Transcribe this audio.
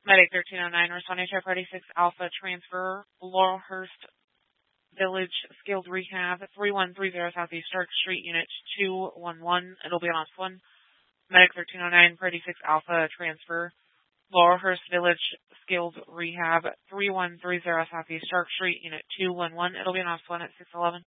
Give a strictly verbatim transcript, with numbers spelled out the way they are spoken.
Medic thirteen oh nine, responding to Party six Alpha transfer, Laurelhurst Village Skilled Rehab, three one three zero Southeast Stark Street, Unit two one one. It'll be on one. Medic thirteen oh nine, Party six Alpha transfer, Laurelhurst Village Skilled Rehab, three one three zero Southeast Stark Street, Unit two one one. It'll be on one at six eleven.